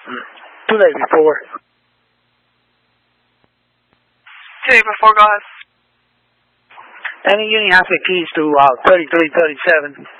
2 days before. 2 days before, go ahead. Any unit has the keys to 3337.